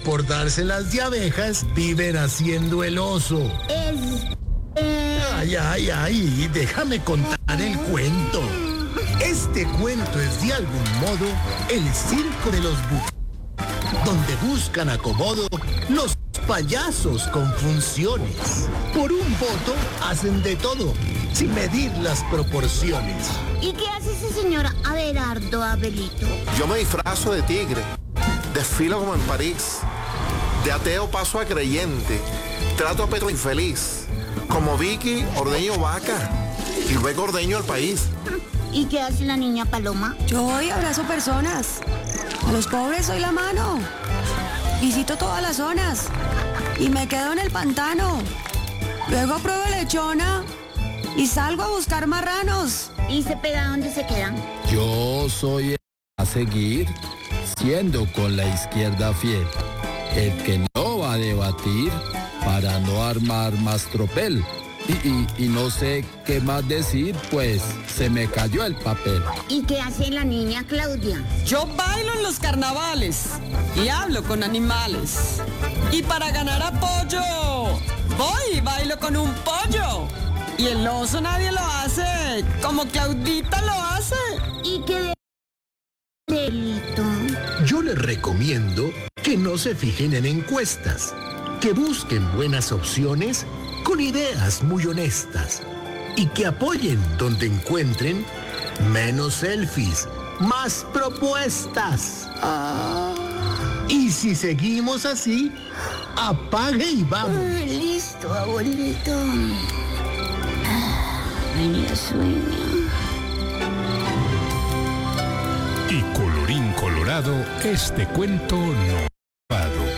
por dárselas de abejas viven haciendo el oso. Ay, déjame contar el cuento. Este cuento es de algún modo el circo de los donde buscan acomodo los payasos con funciones. Por un voto hacen de todo, sin medir las proporciones. ¿Y qué hace ese señor Abelardo Abelito? Yo me disfrazo de tigre, desfilo como en París, de ateo paso a creyente, trato a Petro infeliz, como Vicky ordeño vaca y luego ordeño al país. ¿Y qué hace la niña Paloma? Yo voy y abrazo personas. A los pobres doy la mano. Visito todas las zonas. Y me quedo en el pantano. Luego pruebo lechona y salgo a buscar marranos. ¿Y Cepeda dónde se quedan? Yo soy el a seguir siendo con la izquierda fiel. El que no va a debatir para no armar más tropel. Y no sé qué más decir, pues se me cayó el papel. ¿Y qué hace la niña Claudia? Yo bailo en los carnavales y hablo con animales. Y para ganar apoyo, voy y bailo con un pollo. Y el oso nadie lo hace, como Claudita lo hace. ¿Y qué delito? Yo les recomiendo que no se fijen en encuestas, que busquen buenas opciones con ideas muy honestas y que apoyen donde encuentren menos selfies, más propuestas. Y si seguimos así, apague y vamos. Listo, abuelito. Venía sueño. Y colorín colorado, este cuento no ha acabado.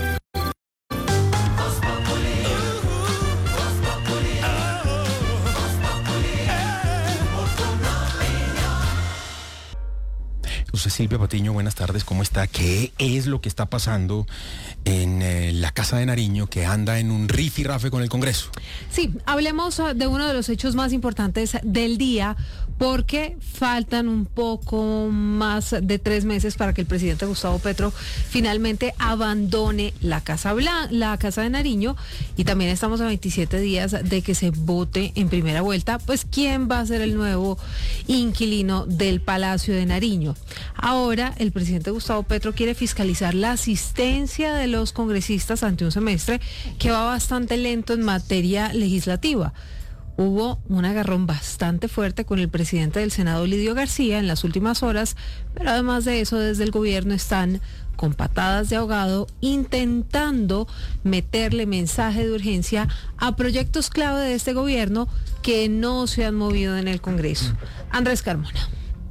Silvia Patiño, buenas tardes, ¿cómo está? ¿Qué es lo que está pasando en la Casa de Nariño, que anda en un rifirrafe con el Congreso? Sí, hablemos de uno de los hechos más importantes del día, porque faltan un poco más de 3 meses para que el presidente Gustavo Petro finalmente abandone la Casa de Nariño, y también estamos a 27 días de que se vote en primera vuelta, pues quién va a ser el nuevo inquilino del Palacio de Nariño. Ahora, el presidente Gustavo Petro quiere fiscalizar la asistencia de los congresistas ante un semestre que va bastante lento en materia legislativa. Hubo un agarrón bastante fuerte con el presidente del Senado, Lidio García, en las últimas horas, pero además de eso, desde el gobierno están con patadas de ahogado intentando meterle mensaje de urgencia a proyectos clave de este gobierno que no se han movido en el Congreso. Andrés Carmona.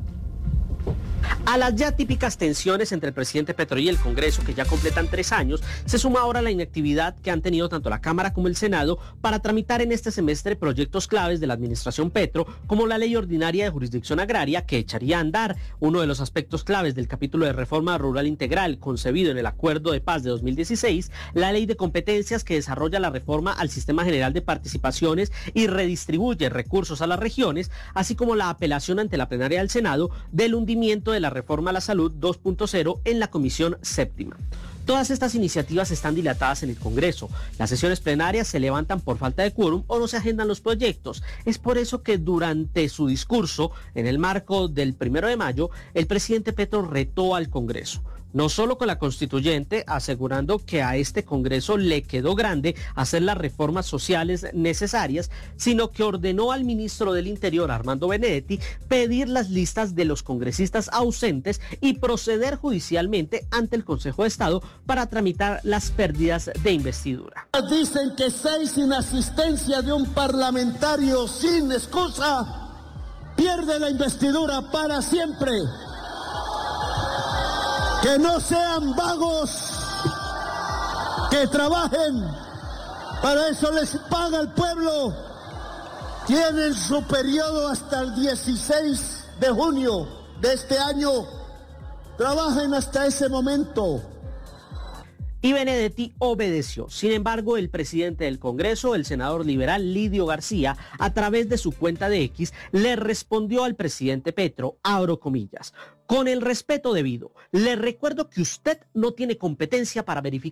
A las ya típicas tensiones entre el presidente Petro y el Congreso, que ya completan 3 años, se suma ahora la inactividad que han tenido tanto la Cámara como el Senado para tramitar en este semestre proyectos claves de la administración Petro, como la Ley Ordinaria de Jurisdicción Agraria, que echaría a andar uno de los aspectos claves del capítulo de Reforma Rural Integral concebido en el Acuerdo de Paz de 2016, la Ley de Competencias, que desarrolla la reforma al Sistema General de Participaciones y redistribuye recursos a las regiones, así como la apelación ante la plenaria del Senado del hundimiento de la Reforma a la Salud 2.0 en la Comisión Séptima. Todas estas iniciativas están dilatadas en el Congreso. Las sesiones plenarias se levantan por falta de quórum o no se agendan los proyectos. Es por eso que durante su discurso, en el marco del 1 de mayo, el presidente Petro retó al Congreso. No solo con la constituyente, asegurando que a este Congreso le quedó grande hacer las reformas sociales necesarias, sino que ordenó al ministro del Interior, Armando Benedetti, pedir las listas de los congresistas ausentes y proceder judicialmente ante el Consejo de Estado para tramitar las pérdidas de investidura. Dicen que 6 sin asistencia de un parlamentario sin excusa pierde la investidura para siempre. Que no sean vagos, que trabajen, para eso les paga el pueblo. Tienen su periodo hasta el 16 de junio de este año. Trabajen hasta ese momento. Y Benedetti obedeció. Sin embargo, el presidente del Congreso, el senador liberal Lidio García, a través de su cuenta de X, le respondió al presidente Petro, abro comillas, con el respeto debido, le recuerdo que usted no tiene competencia para verificar